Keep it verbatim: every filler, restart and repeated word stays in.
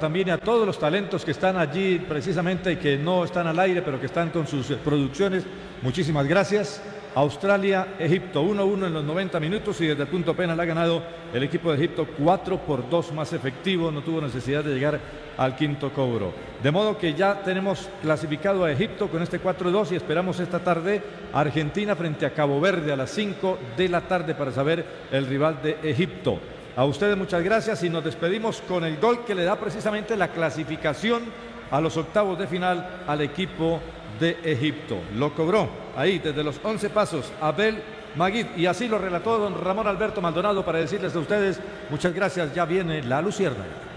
también a todos los talentos que están allí precisamente y que no están al aire, pero que están con sus producciones. Muchísimas gracias. Australia, Egipto, uno a uno en los noventa minutos y desde el punto penal ha ganado el equipo de Egipto cuatro por dos, más efectivo, no tuvo necesidad de llegar al quinto cobro. De modo que ya tenemos clasificado a Egipto con este cuatro dos y esperamos esta tarde a Argentina frente a Cabo Verde a las cinco de la tarde para saber el rival de Egipto. A ustedes muchas gracias y nos despedimos con el gol que le da precisamente la clasificación a los octavos de final al equipo de Egipto. Lo cobró ahí desde los once pasos Abel Magid y así lo relató don Ramón Alberto Maldonado para decirles a ustedes muchas gracias, ya viene la Luciérnaga.